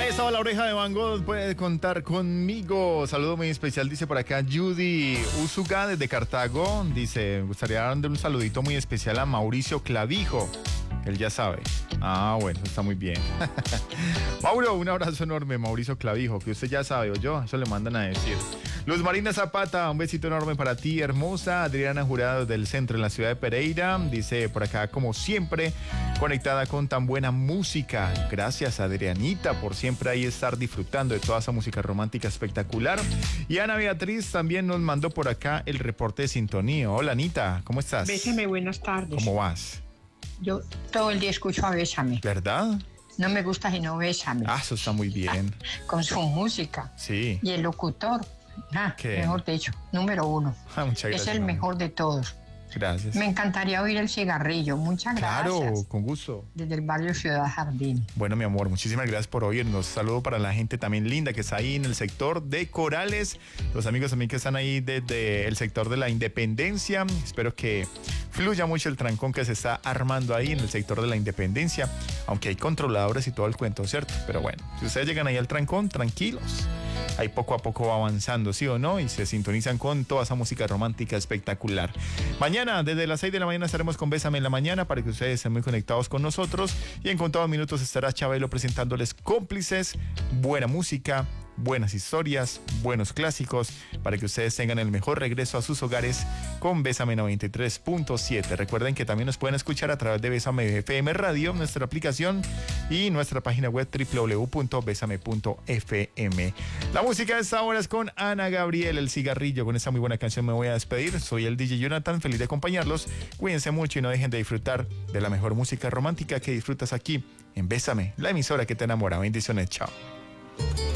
Ahí estaba la oreja de Van Gogh, puede contar conmigo. Saludo muy especial, dice por acá Judy Usuga desde Cartago. Dice, me gustaría darle un saludito muy especial a Mauricio Clavijo. Él ya sabe. Ah, bueno, está muy bien. Mauro, un abrazo enorme, Mauricio Clavijo, que usted ya sabe, o yo, eso le mandan a decir. Luz Marina Zapata, un besito enorme para ti, hermosa. Adriana Jurado del centro en la ciudad de Pereira. Dice por acá, como siempre, conectada con tan buena música. Gracias, Adrianita, por siempre ahí estar disfrutando de toda esa música romántica espectacular. Y Ana Beatriz también nos mandó por acá el reporte de sintonía. Hola, Anita, ¿cómo estás? Bésame, buenas tardes. ¿Cómo vas? Yo todo el día escucho a Bésame. ¿Verdad? No me gusta sino Bésame. Ah, eso está muy bien. Con su música. Sí. Y el locutor, ¿Qué? mejor dicho, número uno. Muchas gracias. Es el mejor de todos. Gracias. Me encantaría oír El Cigarrillo. Muchas gracias. Claro, con gusto. Desde el barrio Ciudad Jardín. Bueno, mi amor, muchísimas gracias por oírnos. Saludo para la gente también linda que está ahí en el sector de Corales. Los amigos también que están ahí desde el sector de la Independencia. Espero que fluya mucho el trancón que se está armando ahí en el sector de la Independencia. Aunque hay controladores y todo el cuento, ¿cierto? Pero bueno, si ustedes llegan ahí al trancón, tranquilos. Ahí poco a poco va avanzando, ¿sí o no? Y se sintonizan con toda esa música romántica espectacular. Mañana, desde las 6 de la mañana, estaremos con Bésame en la mañana para que ustedes estén muy conectados con nosotros. Y en contados minutos estará Chabelo presentándoles Cómplices, buena música, buenas historias, buenos clásicos, para que ustedes tengan el mejor regreso a sus hogares con Bésame 93.7. Recuerden que también nos pueden escuchar a través de Bésame FM Radio, nuestra aplicación y nuestra página web www.besame.fm. La música de esta hora es con Ana Gabriel, El Cigarrillo. Con esta muy buena canción me voy a despedir. Soy el DJ Jonathan, feliz de acompañarlos. Cuídense mucho y no dejen de disfrutar de la mejor música romántica que disfrutas aquí en Bésame, la emisora que te enamora. Bendiciones, chao.